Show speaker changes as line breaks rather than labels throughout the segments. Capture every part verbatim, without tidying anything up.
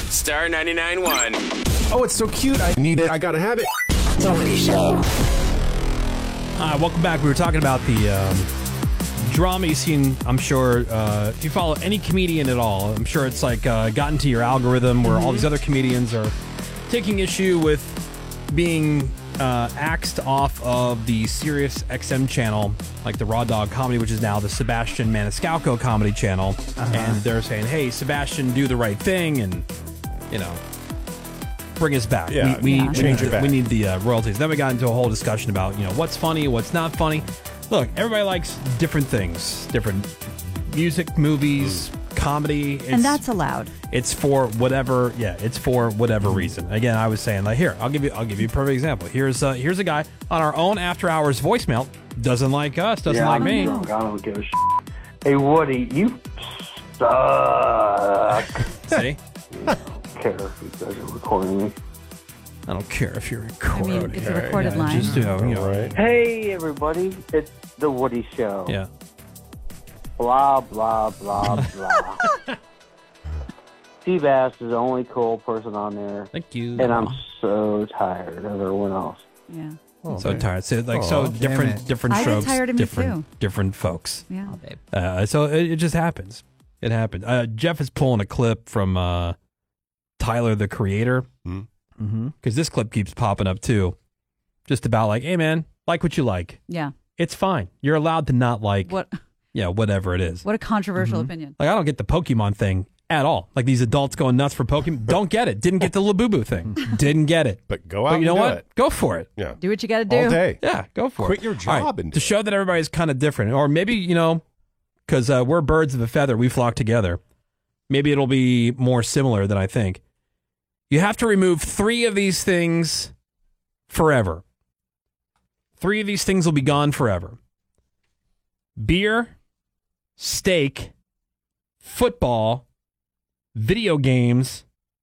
Star ninety-nine point one.
Oh, it's so cute. I need it. I gotta have it.
The Woody Show.
Uh, welcome back. We were talking about the um, drama you've seen. I'm sure uh, if you follow any comedian at all, I'm sure it's like uh, gotten to your algorithm where mm-hmm. all these other comedians are taking issue with being uh, axed off of the Sirius X M channel, like the Raw Dog Comedy, which is now the Sebastian Maniscalco Comedy channel. Uh-huh. And they're saying, hey, Sebastian, do the right thing and, you know, bring us back.
Yeah,
we, we,
yeah. change it back.
We need the uh, royalties. Then we got into a whole discussion about, you know, what's funny, what's not funny. Look, everybody likes different things, different music, movies, mm. comedy. It's,
and that's allowed.
It's for whatever, yeah, it's for whatever reason. Again, I was saying, like, here, I'll give you, I'll give you a perfect example. Here's, uh, here's a guy on our own after hours voicemail. Doesn't like us, doesn't
yeah,
like
I'm
me.
Drunk. I don't give a shit. Hey, Woody, you suck.
See?
I don't care if you guys are recording me.
I don't care if you're recording.
I mean, it's a recorded
yeah,
line.
Just, you know, you know.
Right.
Hey, everybody, it's the Woody Show.
Yeah.
Blah, blah, blah, blah. Seabass is the only cool person on there.
Thank you.
And I'm so tired of everyone else.
Yeah.
Oh, so man. tired. So like
oh,
so different different
I
strokes.
get tired of me
different
too.
different folks.
Yeah.
Uh, so it, it just happens. It happens. Uh, Jeff is pulling a clip from uh, Tyler the Creator.
Mm-hmm.
Because this clip keeps popping up too. Just about like, hey man, like what you like.
Yeah.
It's fine. You're allowed to not like
what
yeah, whatever it is.
What a controversial
mm-hmm.
opinion.
Like I don't get the Pokemon thing at all. Like these adults going nuts for Pokemon. Don't get it. Didn't get the Labubu thing. Didn't get it.
But go out
But you know
and do
what?
it.
Go for it.
Yeah.
Do what you got to do.
All day.
Yeah, go for
Quit
it.
your job
right.
and
to show that everybody's kind of different. Or maybe, you know, because uh, we're birds of a feather, we flock together. Maybe it'll be more similar than I think. You have to remove three of these things forever. Three of these things will be gone forever. Beer, steak, football, video games,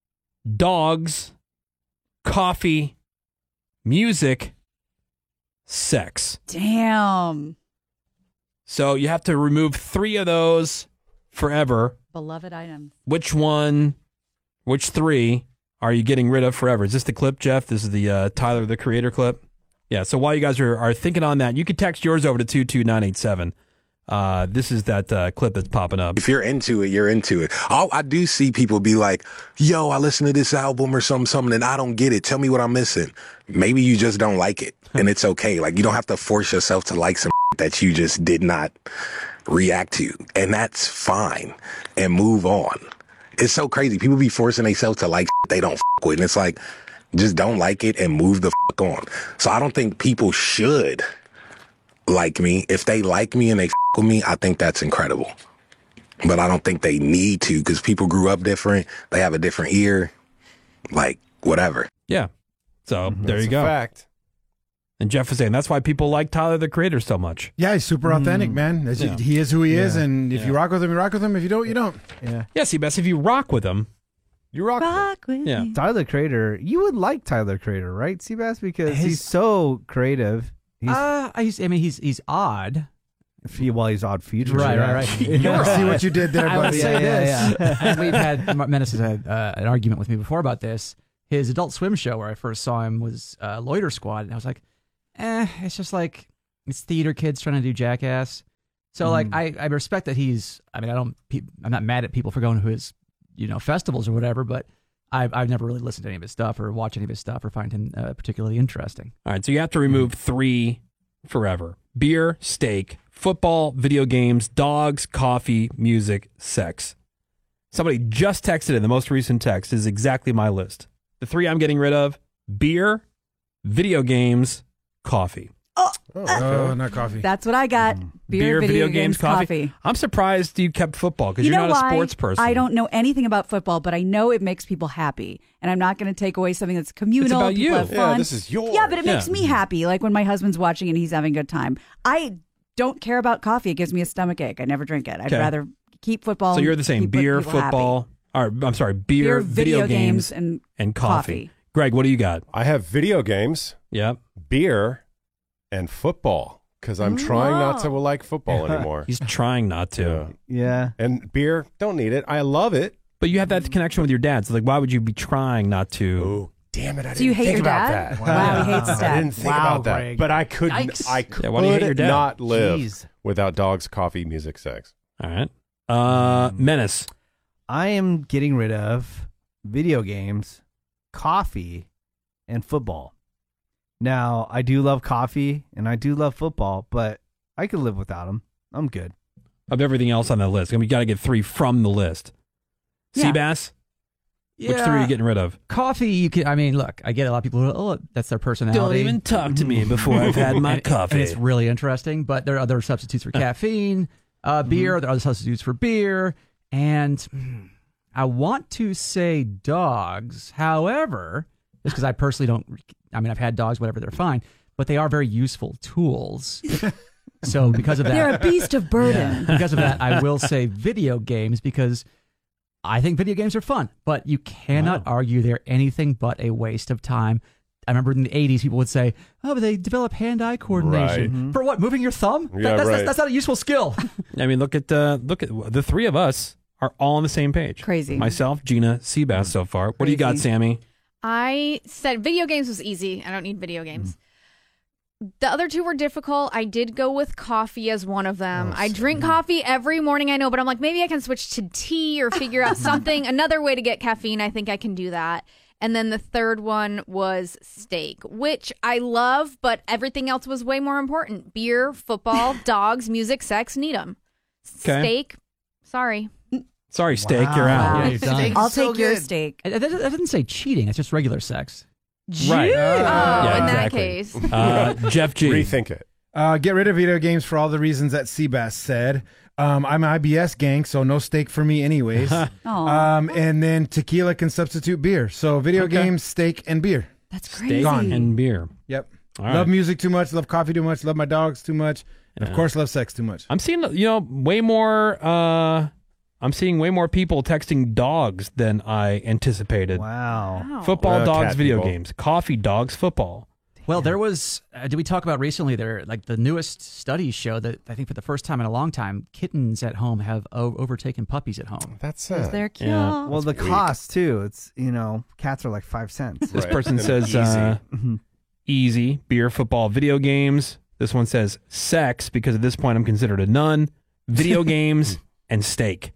dogs, coffee, music, sex.
Damn.
So you have to remove three of those forever.
Beloved items.
Which one, which three are you getting rid of forever? Is this the clip, Jeff? This is the uh, Tyler the Creator clip? Yeah, so while you guys are, are thinking on that, you can text yours over to two two nine eight seven. Uh, this is that uh, clip that's popping up.
If you're into it, you're into it. I'll, I do see people be like, yo, I listen to this album or something, something, and I don't get it. Tell me what I'm missing. Maybe you just don't like it, and it's okay. Like, you don't have to force yourself to like some that you just did not react to, and that's fine, and move on. It's so crazy. People be forcing themselves to like they don't fuck with, and it's like, just don't like it and move the fuck on. So I don't think people should like me. If they like me and they fuck with me, I think that's incredible. But I don't think they need to, because people grew up different. They have a different ear. Like, whatever.
Yeah. So
Mm-hmm.
there
That's
you go.
A fact.
And Jeff was saying that's why people like Tyler the Creator so much.
Yeah, he's super authentic, man. As you-
Yeah.
He is who he is,
Yeah.
and if
Yeah.
you rock with him, you rock with him. If you don't, you don't.
Yeah.
Yeah, see, best if you rock with him,
you rock.
Rock with
Yeah.
me.
Tyler Creator, you would like Tyler Creator, right, Seabass? Because
His-
he's so creative. He's,
Uh, I, I mean, he's he's odd.
he, well, he's odd features.
Right,
yeah.
right, right.
See what you did there,
I would
buddy.
say
Yeah,
this.
yeah,
And we've had Menace has had uh, an argument with me before about this. His Adult Swim show, where I first saw him, was uh, Loiter Squad, and I was like, eh, it's just like it's theater kids trying to do Jackass. So like, I, I respect that he's. I mean, I don't. pe- I'm not mad at people for going to his, you know, festivals or whatever, but I've I've never really listened to any of his stuff or watched any of his stuff or find him uh, particularly interesting.
all right, so you have to remove three forever. Beer, steak, football, video games, dogs, coffee, music, sex. Somebody just texted in, the most recent text is exactly my list. The three I'm getting rid of: beer, video games, coffee.
Oh, oh, not coffee.
That's what I got. Beer, video, games, coffee.
I'm surprised you kept football because
You
you're
know
not
why?
a sports person.
I don't know anything about football, but I know it makes people happy. And I'm not going to take away something that's communal.
It's about
people
you.
have
Yeah,
fun.
this is yours.
Yeah, but it makes
Yeah.
me happy. Like when my husband's watching and he's having a good time. I don't care about coffee. It gives me a stomach ache. I never drink it. I'd
Okay.
rather keep football.
So
and
you're the same:
keep
beer,
people happy.
football. Or I'm sorry, beer,
Beer, video games, and
and coffee.
coffee.
Greg, what do you got?
I have video games,
Yep.
beer, and football, because I'm trying not to like football anymore.
He's trying not to.
Yeah.
Yeah.
And beer, don't need it. I love it,
But you have that connection with your dad. So, like, why would you be trying not to?
Oh, damn it. I
So you
didn't
hate
think
your
about
dad?
that.
Wow, he hates his
I
dad.
didn't think
Wow,
about that.
Greg.
But I could
Yikes.
I could
Yeah, why do you hate your dad?
not live
Jeez.
without dogs, coffee, music, sex.
All right. Uh,
Mm.
Menace.
I am getting rid of video games, coffee, and football. Now, I do love coffee and I do love football, but I could live without them. I'm good.
Of everything else on the list. I mean, you got to get three from the list.
Yeah.
Seabass? Which three are you getting rid of?
Coffee, you can. I mean, look, I get a lot of people who, oh, that's their personality.
Don't even talk to me before I've had my
and,
coffee.
And it's really interesting, but there are other substitutes for caffeine, uh, beer, there are other substitutes for beer, and mm, I want to say dogs. However, just because I personally don't, I mean, I've had dogs, whatever, they're fine, but they are very useful tools. So because of that,
They're a beast of burden.
because of that, I will say video games because I think video games are fun, but you cannot
Wow.
argue they're anything but a waste of time. I remember in the eighties, people would say, oh, but they develop hand-eye coordination.
Right.
For what? Moving your thumb? That-
Yeah,
that's,
right.
that's, that's not a useful skill.
I mean, look at uh, look at the three of us are all on the same page.
Crazy.
Myself, Gina, Seabass so far. What do you got,
Crazy.
Sammy?
I said video games was easy. I don't need video games. The other two were difficult. I did go with coffee as one of them. I drink coffee every morning, I know, but I'm like, maybe I can switch to tea or figure out something, another way to get caffeine. I think I can do that. And then the third one was steak, which I love, but everything else was way more important. Beer, football, dogs, music, sex, need 'em.
Okay.
Steak, sorry.
Sorry, steak, you're out.
Yeah, you're done.
I'll
so
take your
good.
steak.
That, that, that didn't say cheating. It's just regular sex.
Right.
Oh,
Yeah,
in that
exactly.
case.
Uh, Jeff G.
Rethink it.
Uh, get rid of video games for all the reasons that Seabass said. Um, I'm an I B S gang, so no steak for me anyways.
Aw,
um, and then tequila can substitute beer. So video
Okay.
games, steak, and beer.
that's crazy.
Steak
Gone.
and beer.
Yep.
All
Love
right.
music too much, love coffee too much, love my dogs too much, and
Yeah.
of course love sex too much.
I'm seeing, you know, way more. Uh, I'm seeing way more people texting dogs than I anticipated.
Wow.
Wow.
Football,
Uh,
dogs,
cat
video
people.
games. Coffee, dogs, football.
Well, there was, uh, did we talk about recently there, like the newest studies show that I think for the first time in a long time, kittens at home have o- overtaken puppies at home.
That's
Because
it.
they're cute.
Yeah.
Well, the
That's weak.
cost too. It's you know, cats are like five cents.
This
Right.
person
And
says
easy.
uh,
Mhm.
easy, beer, football, video games. This one says sex because at this point I'm considered a nun. Video games and steak.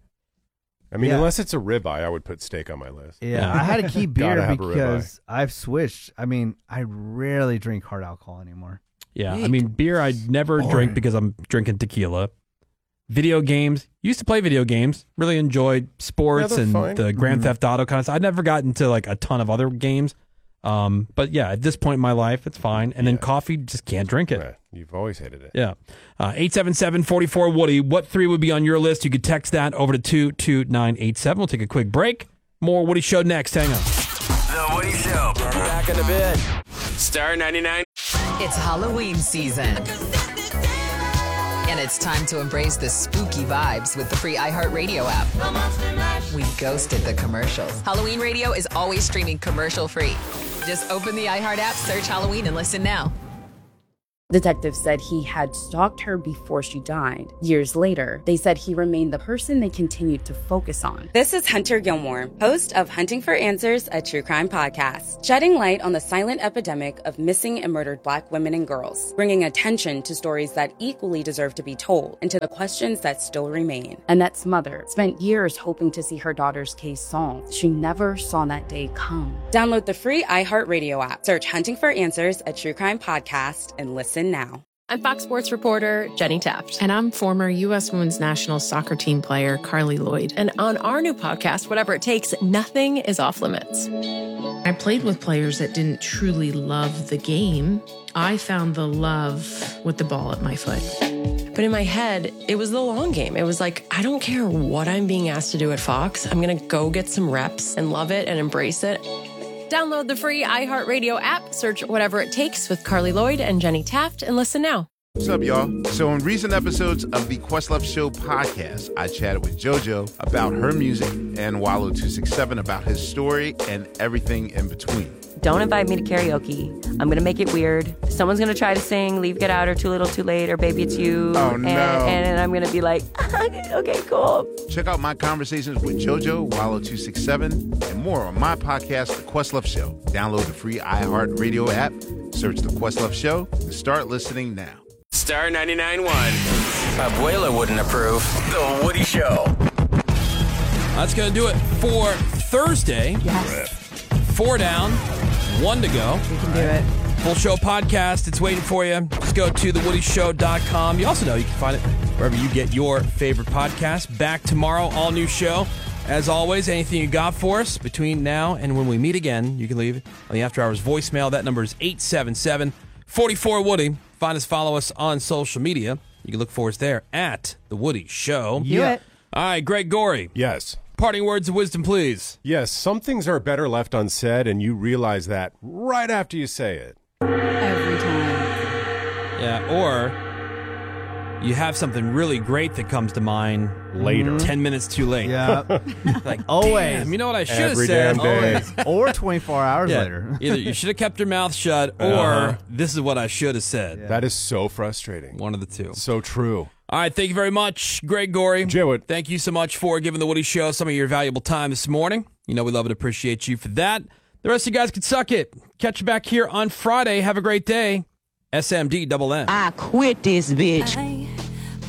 I mean,
Yeah.
unless it's a ribeye, I would put steak on my list.
Yeah,
Yeah.
I had to keep
Gotta
beer
have a ribeye.
because I've switched. I mean, I rarely drink hard alcohol anymore.
Yeah, I mean, beer I never drink because I'm drinking tequila. Video games, used to play video games, really enjoyed sports
Yeah, they're
and
fine.
the Grand
Mhm.
Theft Auto kind of stuff. I'd never gotten into like a ton of other games. Um, but yeah, at this point in my life, it's fine. And then
Yeah.
coffee, just can't drink it.
Yeah, you've always hated it.
Yeah. Uh, eight seven seven, four four, Woody. What three would be on your list? You could text that over to two two nine eight seven. We'll take a quick break. More Woody Show next. Hang on.
The Woody Show. Back in a bit. Star ninety-nine.
It's Halloween season. And it's time to embrace the spooky vibes with the free iHeartRadio app. We ghosted the commercials. Halloween radio is always streaming commercial free. Just open the iHeart app, search Halloween, and listen now.
Detectives said he had stalked her before she died. Years later, they said he remained the person they continued to focus on. This is Hunter Gilmore, host of Hunting for Answers, a true crime podcast, shedding light on the silent epidemic of missing and murdered Black women and girls, bringing attention to stories that equally deserve to be told and to the questions that still remain. Annette's mother spent years hoping to see her daughter's case solved. She never saw that day come. Download the free iHeartRadio app, search Hunting for Answers, a true crime podcast, and listen now.
I'm Fox Sports reporter Jenny Taft.
And I'm former U S Women's National Soccer Team player Carly Lloyd.
And on our new podcast, Whatever It Takes, nothing is off limits.
I played with players that didn't truly love the game. I found the love with the ball at my foot.
But in my head, it was the long game. It was like, I don't care what I'm being asked to do at Fox. I'm going to go get some reps and love it and embrace it. Download the free iHeartRadio app, search Whatever It Takes with Carly Lloyd and Jenny Taft, and listen now.
What's up, y'all? So in recent episodes of the Questlove Show podcast, I chatted with JoJo about her music and Wallow two six seven about his story and everything in between.
don't invite me to karaoke. I'm going to make it weird. Someone's going to try to sing Leave, Get Out, or Too Little, Too Late, or Baby It's You.
Oh,
and,
no.
And I'm going to be like, okay, cool.
Check out my conversations with JoJo, Wallow two six seven, and more on my podcast, The Questlove Show. Download the free iHeartRadio app, search The Questlove Show, and start listening now.
Star ninety-nine point one. Abuela wouldn't approve. The Woody Show.
That's going to do it for Thursday.
Yes.
Four down, one to go.
We can do it.
Full show podcast. It's waiting for you. Just go to the woody show dot com. You also know you can find it wherever you get your favorite podcast. Back tomorrow, all new show. As always, anything you got for us between now and when we meet again, you can leave on the After Hours voicemail. That number is eight seven seven, four four, Woody. Find us, follow us on social media. You can look for us there at The Woody Show.
Do it.
All right, Greg Gorey.
Yes.
Parting words of wisdom, please.
Yes, some things are better left unsaid, and you realize that right after you say it.
Every time.
Yeah, or you have something really great that comes to mind
Later.
ten minutes too late.
Yeah.
Like,
Always.
damn, you know what I should have
Every
said?
damn day.
Always. Or twenty-four hours
Yeah,
later.
either you should have kept your mouth shut, or
Uh-huh.
this is what I should have said.
Yeah.
That is so frustrating.
One of the two.
So true.
All right, thank you very much, Greg Gorey.
Jaywood.
Thank you so much for giving the Woody Show some of your valuable time this morning. You know we love and appreciate you for that. The rest of you guys can suck it. Catch you back here on Friday. Have a great day. S M D double M.
I quit this bitch.